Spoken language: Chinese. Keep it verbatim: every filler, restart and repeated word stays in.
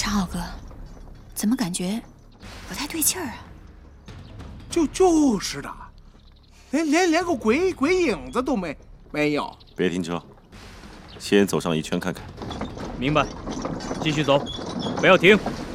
长浩哥，怎么感觉不太对劲儿啊？ 就就是的，连连连个鬼鬼影子都没没有。 别停车，先走上一圈看看。 明白，继续走，不要停。